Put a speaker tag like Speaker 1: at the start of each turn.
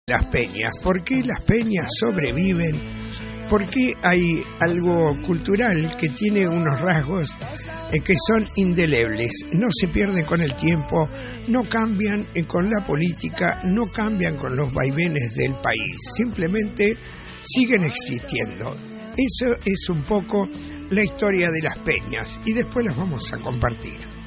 Speaker 1: Las peñas. ¿Por qué las peñas sobreviven? ¿Por qué hay algo cultural que tiene unos rasgos que son indelebles? No se pierden con el tiempo, no cambian con la política, no cambian con los vaivenes del país, simplemente siguen existiendo. Eso es un poco la historia de las peñas y después las vamos a compartir.